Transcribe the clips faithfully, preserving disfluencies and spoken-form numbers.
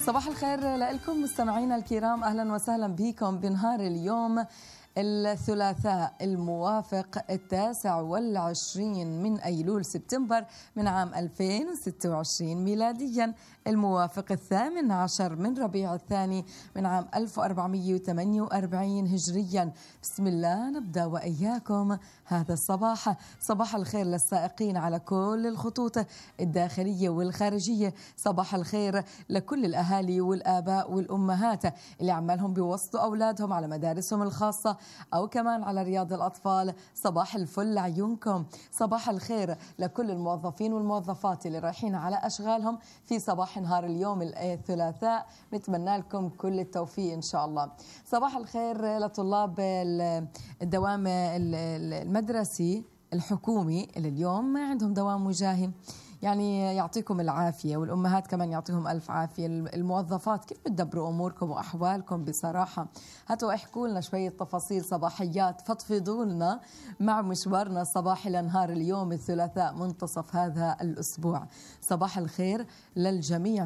صباح الخير لكم مستمعينا الكرام، أهلا وسهلا بكم بنهار اليوم الثلاثاء الموافق التاسع والعشرين من أيلول سبتمبر من عام ألفين وستة وعشرين ميلاديا، الموافق الثامن عشر من ربيع الثاني من عام ألف وأربعمئة وثمانية وأربعين هجريا. بسم الله نبدأ وإياكم هذا الصباح. صباح الخير للسائقين على كل الخطوط الداخلية والخارجية، صباح الخير لكل الأهالي والآباء والأمهات اللي عمالهم بيوصلوا أولادهم على مدارسهم الخاصة أو كمان على رياض الأطفال. صباح الفل لعيونكم، صباح الخير لكل الموظفين والموظفات اللي رايحين على أشغالهم في صباح نهار اليوم الثلاثاء، نتمنى لكم كل التوفيق إن شاء الله. صباح الخير لطلاب الدوام المدرسي الحكومي اللي اليوم ما عندهم دوام وجاهي، يعني يعطيكم العافية، والأمهات كمان يعطيهم ألف عافية. الموظفات كيف بتدبروا أموركم وأحوالكم بصراحة؟ هاتوا احكوا لنا شوية تفاصيل صباحيات، فضفضوا لنا مع مشوارنا الصباحي لنهار اليوم الثلاثاء منتصف هذا الأسبوع. صباح الخير للجميع،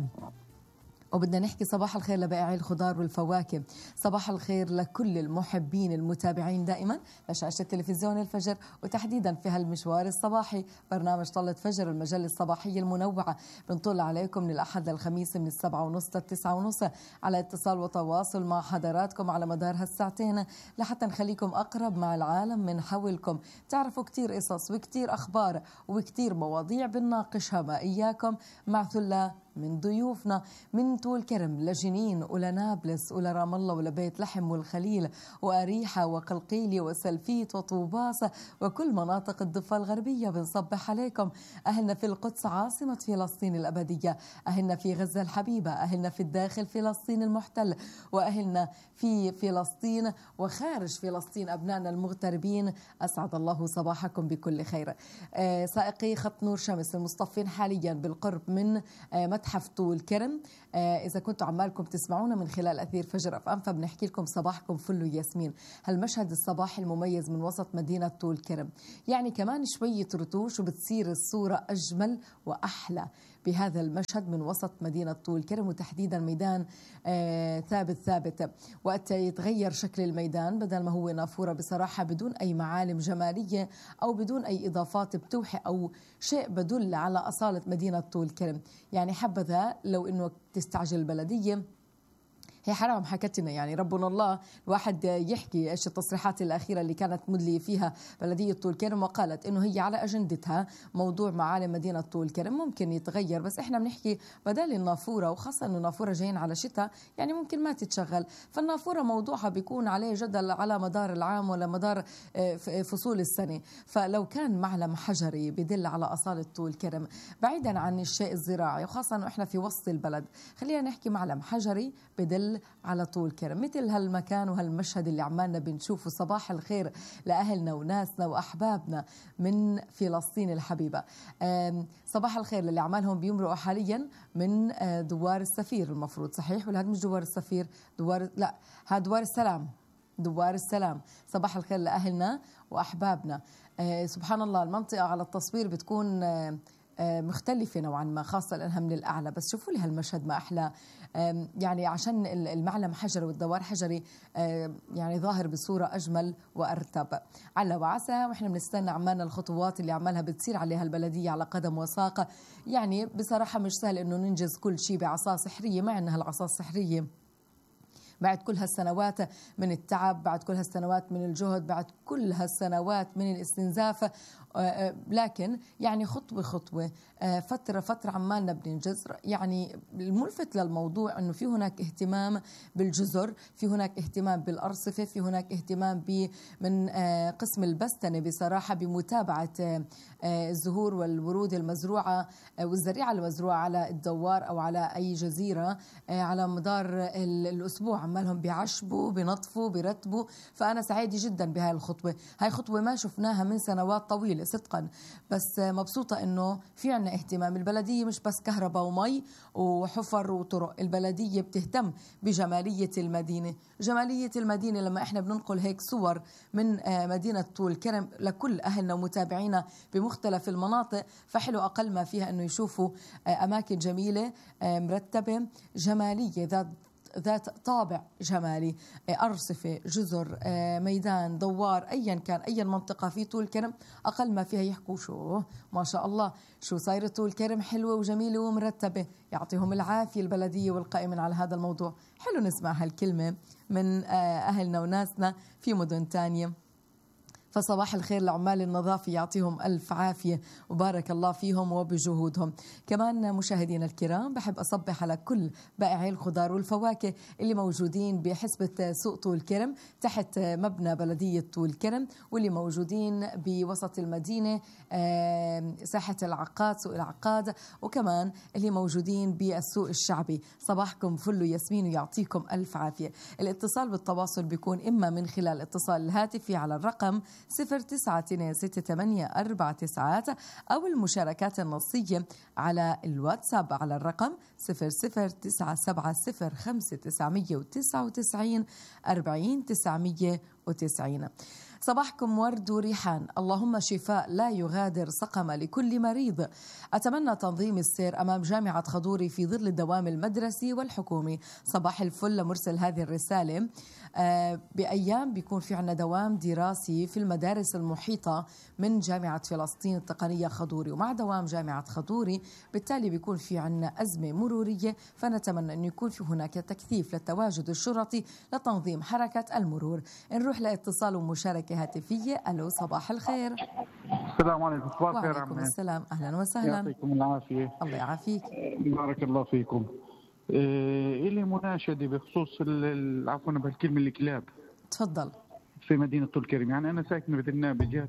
وبدنا نحكي صباح الخير لبائعي الخضار والفواكه، صباح الخير لكل المحبين المتابعين دائما لشاشة تلفزيون الفجر، وتحديدا في هالمشوار الصباحي برنامج طلة فجر المجلة الصباحية المنوعة. بنطل عليكم من الأحد للخميس من السبعة ونص للتسعة ونص على اتصال وتواصل مع حضراتكم على مدار هالساعتين لحتى نخليكم أقرب مع العالم من حولكم، تعرفوا كتير قصص وكتير أخبار وكتير مواضيع بنناقشها ما إياكم مع ثلة من ضيوفنا من طول كرم لجنين ولنابلس ولرام الله ولبيت لحم والخليل وأريحة وقلقيلية وسلفيت وطوباس وكل مناطق الضفة الغربية. بنصبح عليكم أهلنا في القدس عاصمة فلسطين الأبدية، أهلنا في غزة الحبيبة، أهلنا في الداخل فلسطين المحتل، وأهلنا في فلسطين وخارج فلسطين أبنائنا المغتربين، أسعد الله صباحكم بكل خير. آه سائقي خط نور شمس المصطفين حاليا بالقرب من آه متحف طول كرم، آه إذا كنتوا عمالكم تسمعونا من خلال أثير فجر أف أم فبنحكي لكم صباحكم فل وياسمين. هالمشهد الصباحي المميز من وسط مدينة طول كرم، يعني كمان شوية رتوش وبتصير الصورة أجمل وأحلى بهذا المشهد من وسط مدينة طول كرم، وتحديدا ميدان آه ثابت ثابت. وقت يتغير شكل الميدان بدل ما هو نافورة بصراحة بدون أي معالم جمالية أو بدون أي إضافات بتوحي أو شيء بدل على أصالة مدينة طول كرم، يعني حبذا لو إنه تستعجل البلدية. هي حرام حكتنا، يعني ربنا الله الواحد يحكي ايش التصريحات الاخيره اللي كانت مدلي فيها بلديه طول كرم، وقالت انه هي على اجندتها موضوع معالم مدينه طول كرم، ممكن يتغير بس احنا بنحكي بدل النافوره، وخاصه انه النافوره جايين على شتاء يعني ممكن ما تتشغل، فالنافوره موضوعها بيكون عليه جدل على مدار العام ولا مدار فصول السنه. فلو كان معلم حجري بدل على اصاله طول كرم بعيدا عن الشيء الزراعي، وخاصه انه احنا في وسط البلد، خلينا نحكي معلم حجري بدل على طول كرم، مثل هالمكان وهالمشهد اللي عمالنا بنشوفه. صباح الخير لأهلنا وناسنا وأحبابنا من فلسطين الحبيبة. صباح الخير للي عمالهم بيمرقوا حاليا من دوار السفير، المفروض صحيح ولا هذا مش دوار السفير؟ دوار لا هذا دوار السلام، دوار السلام. صباح الخير لأهلنا وأحبابنا. سبحان الله المنطقة على التصوير بتكون مختلفة نوعا ما، خاصة لأنها من الأعلى، بس شوفوا لي هالمشهد ما أحلى، يعني عشان المعلم حجري والدوار حجري يعني ظاهر بصورة أجمل وأرتب. على وعسى وإحنا بنستنى عمالنا الخطوات اللي عمالها بتصير عليها البلدية على قدم وساق، يعني بصراحة مش سهل إنه ننجز كل شيء بعصا سحرية، مع إنها العصا السحرية بعد كل هالسنوات من التعب، بعد كل هالسنوات من الجهد، بعد كل هالسنوات من الاستنزاف، لكن يعني خطوة خطوة فترة فترة عمالنا بننجز. يعني الملفت للموضوع أنه في هناك اهتمام بالجزر، في هناك اهتمام بالأرصفة، في هناك اهتمام من قسم البستنة بصراحة بمتابعة الزهور والورود المزروعة والزريعة المزروعة على الدوار أو على أي جزيرة على مدار الأسبوع، عمالهم بيعشبوا بنطفوا برتبوا. فأنا سعيدة جدا بهاي الخطوة، هاي خطوة ما شفناها من سنوات طويلة. صدقا، بس مبسوطة إنه في عنا اهتمام. البلدية مش بس كهرباء ومي وحفر وطرق، البلدية بتهتم بجمالية المدينة. جمالية المدينة لما إحنا بننقل هيك صور من مدينة طول كرم لكل أهلنا ومتابعينا بمختلف المناطق، فحلو أقل ما فيها إنه يشوفوا أماكن جميلة مرتبة جمالية ذات ذات طابع جمالي، أرصفة، جزر، ميدان، دوار، أيا كان أي منطقة في طول كرم أقل ما فيها يحكوا شو ما شاء الله شو صايرة طول كرم حلوة وجميلة ومرتبة. يعطيهم العافية البلدية والقائمين على هذا الموضوع. حلو نسمع هالكلمة من أهلنا وناسنا في مدن تانية. فصباح الخير لعمال النظافة، يعطيهم ألف عافية وبارك الله فيهم وبجهودهم. كمان مشاهدينا الكرام بحب أصبح على كل بائعي الخضار والفواكه اللي موجودين بحسبة سوق طول كرم تحت مبنى بلدية طول كرم، واللي موجودين بوسط المدينة ساحة العقاد، سوق العقاد، وكمان اللي موجودين بالسوق الشعبي. صباحكم فل ياسمين ويعطيكم ألف عافية. الاتصال بالتواصل بيكون إما من خلال اتصال الهاتفي على الرقم صفر تسعة اثنين ستة ثمانية أربعة تسعات أو المشاركات النصية على الواتساب على الرقم صفر صفر تسعة سبعة صفر خمسة تسعمية وتسعة وتسعين أربعين تسعمية وتسعين. صباحكم ورد وريحان، اللهم شفاء لا يغادر سقما لكل مريض. أتمنى تنظيم السير أمام جامعة خضوري في ظل الدوام المدرسي والحكومي. صباح الفل لمرسل هذه الرسالة. آه بأيام بيكون في عنا دوام دراسي في المدارس المحيطة من جامعة فلسطين التقنية خضوري، ومع دوام جامعة خضوري بالتالي بيكون في عنا أزمة مرورية، فنتمنى أن يكون في هناك تكثيف للتواجد الشرطي لتنظيم حركة المرور. نروح لاتصال ومشاركة هاتفية. ألو صباح الخير. السلام عليكم. صباح الخير. وعليكم السلام، أهلا وسهلا. يعطيكم العافية. الله يعافيك. بارك الله فيكم. إيه إلي مناشدة بخصوص عفوا بهالكلمة الكلاب. تفضل. في مدينة طول كرم، يعني أنا ساكن بدنا بجهة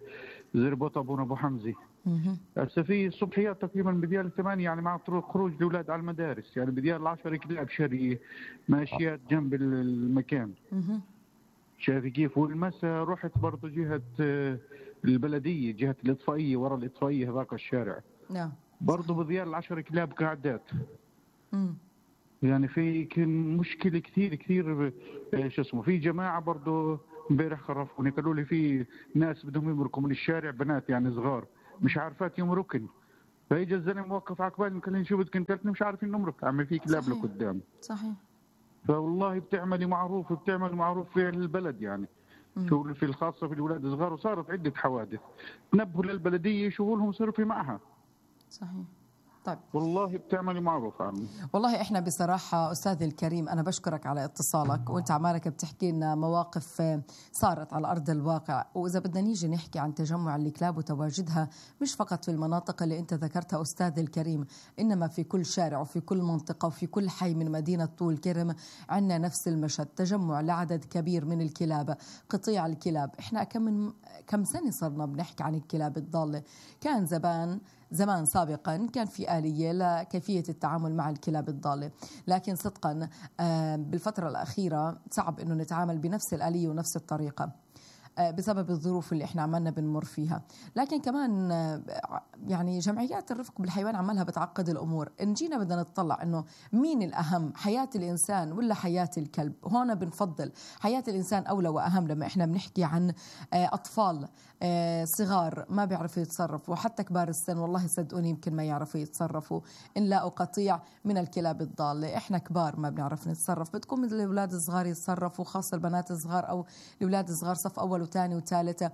زربوط أبونا أبو حمزة. هسه في الصبحيات تقريبا بديال الثمانية، يعني مع طرق خروج الأولاد على المدارس، يعني بديال العشر كلاب شرية ماشيات جنب المكان. شايف كيف؟ والمساء رحت برضه جهة البلدية، جهة الإطفائية، ورا الإطفائية هذاك الشارع. نعم. برضه بديال العشر كلاب قاعدات. امم يعني في كان مشكلة كثير كثير. شو اسمه، في جماعة برضه امبارح خرفوني قالوا لي في ناس بدهم يمرقوا من الشارع، بنات يعني صغار مش عارفات يمرقن، فاجى الزلمه موقف عقبالي قال لي شو بدك انت؟ مش عارفين نمرق، عم في كلاب لقدام. صحيح. فوالله بتعملي معروف وبتعمل معروف في البلد، يعني شو في الخاصة في الأولاد الصغار، وصارت عدة حوادث. نبهوا للبلدية يشوفوا لهم صرفي معها. صحيح. طيب والله بتعملي معروف عمي. والله احنا بصراحة أستاذي الكريم أنا بشكرك على اتصالك، وانت عمالك بتحكي لنا مواقف صارت على أرض الواقع. وإذا بدنا نيجي نحكي عن تجمع الكلاب وتواجدها مش فقط في المناطق اللي انت ذكرتها أستاذي الكريم، إنما في كل شارع وفي كل منطقة وفي كل حي من مدينة طول كرم عندنا نفس المشهد، تجمع لعدد كبير من الكلاب، قطيع الكلاب. احنا كم من كم سنة صرنا بنحكي عن الكلاب الضالة. كان زمان زمان سابقا كان في آلية لكيفية التعامل مع الكلاب الضالة، لكن صدقا بالفترة الأخيرة صعب أنه نتعامل بنفس الآلية ونفس الطريقة بسبب الظروف اللي احنا عمالنا بنمر فيها. لكن كمان يعني جمعيات الرفق بالحيوان عمالها بتعقد الأمور. إن جينا بدنا نطلع إنه مين الأهم، حياة الإنسان ولا حياة الكلب؟ هون بنفضل حياة الإنسان أولى وأهم لما احنا بنحكي عن أطفال صغار ما بيعرفوا يتصرفوا، وحتى كبار السن والله صدقوني يمكن ما يعرفوا يتصرفوا إن لاقوا قطيع من الكلاب الضالة. احنا كبار ما بنعرف نتصرف، بتكون من الأولاد الصغار يتصرفوا، خاصة البنات الصغار أو الأولاد الصغار صف أول وثاني وثالثة.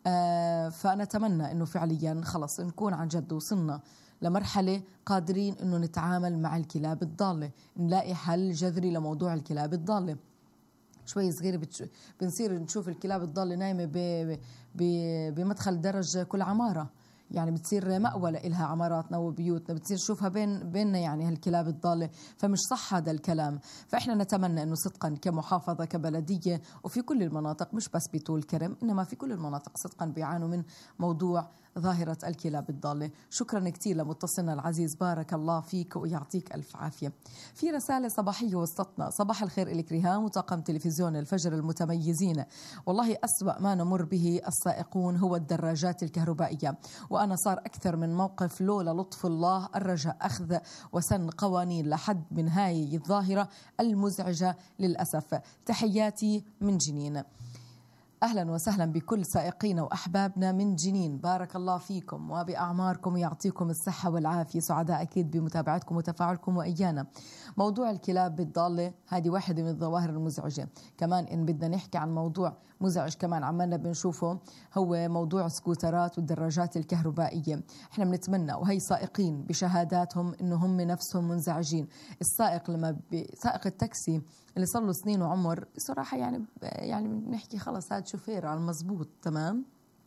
آه فنتمنى إنه فعليا خلص نكون عن جد وصلنا لمرحلة قادرين إنه نتعامل مع الكلاب الضالة، نلاقي حل جذري لموضوع الكلاب الضالة. شوي صغير بتش... بنصير نشوف الكلاب الضالة نايمة ب... ب... بمدخل درج كل عمارة، يعني بتصير مأوى لها عماراتنا وبيوتنا، بتصير شوفها بين بيننا يعني هالكلاب الضالة، فمش صح هذا الكلام. فإحنا نتمنى إنه صدقا كمحافظة كبلدية وفي كل المناطق مش بس بطول كرم إنما في كل المناطق صدقا بيعانوا من موضوع ظاهرة الكلاب الضالة. شكرا كثير لمتصلنا العزيز، بارك الله فيك ويعطيك ألف عافية. في رسالة صباحية وسطتنا: صباح الخير إلك ريهام وطاقم تلفزيون الفجر المتميزين، والله أسوأ ما نمر به السائقون هو الدراجات الكهربائية، وأنا صار أكثر من موقف لولا لطف الله الرجاء أخذ وسن قوانين لحد من هاي الظاهرة المزعجة للأسف. تحياتي من جنين. أهلا وسهلا بكل سائقين وأحبابنا من جنين، بارك الله فيكم وبأعماركم ويعطيكم الصحة والعافية. سعداء أكيد بمتابعتكم وتفاعلكم وإيانا. موضوع الكلاب الضالة هذه واحدة من الظواهر المزعجة. كمان إن بدنا نحكي عن موضوع مزعج كمان عمالنا بنشوفه هو موضوع السكوترات والدراجات الكهربائية. احنا بنتمنى وهي سائقين بشهاداتهم إنه هم نفسهم منزعجين. السائق لما سائق التاكسي اللي صار له سنين وعمر بصراحة يعني يعني بنحكي خلص هذا شوفير على المزبوط تمام.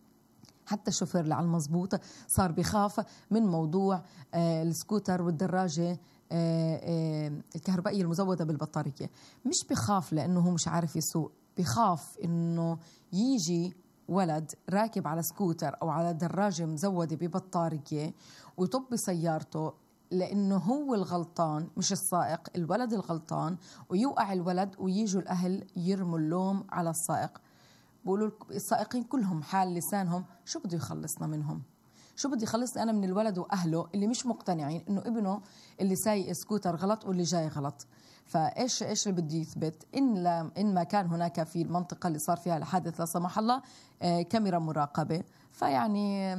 حتى الشوفير اللي على المزبوط صار بيخاف من موضوع آه السكوتر والدراجة آه آه الكهربائية المزودة بالبطارية. مش بيخاف لأنه هو مش عارف يسوق، بيخاف إنه يجي ولد راكب على سكوتر أو على دراجة مزودة ببطارية ويطب بسيارته، لأنه هو الغلطان مش السائق، الولد الغلطان، ويوقع الولد وييجوا الأهل يرموا اللوم على السائق. بقولوا السائقين كلهم حال لسانهم شو بده يخلصنا منهم، شو بدي يخلصني أنا من الولد وأهله اللي مش مقتنعين إنه ابنه اللي سايق سكوتر غلط واللي جاي غلط. فإيش إيش اللي بده يثبت؟ إن لا إن ما كان هناك في المنطقة اللي صار فيها الحادث لا سمح الله آه كاميرا مراقبة، فيعني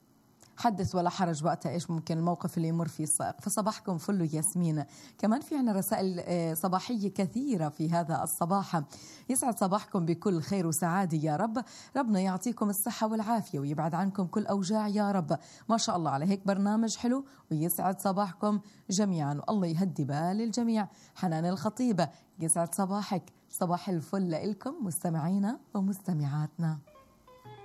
حدث ولا حرج وقتها إيش ممكن الموقف اللي يمر فيه السائق. فصباحكم فل ياسمين. كمان في عنا رسائل صباحية كثيرة في هذا الصباح. يسعد صباحكم بكل خير وسعادة يا رب، ربنا يعطيكم الصحة والعافية ويبعد عنكم كل أوجاع يا رب. ما شاء الله على هيك برنامج حلو ويسعد صباحكم جميعا والله يهدي بال الجميع. حنان الخطيبة يسعد صباحك، صباح الفل لكم مستمعينا ومستمعاتنا.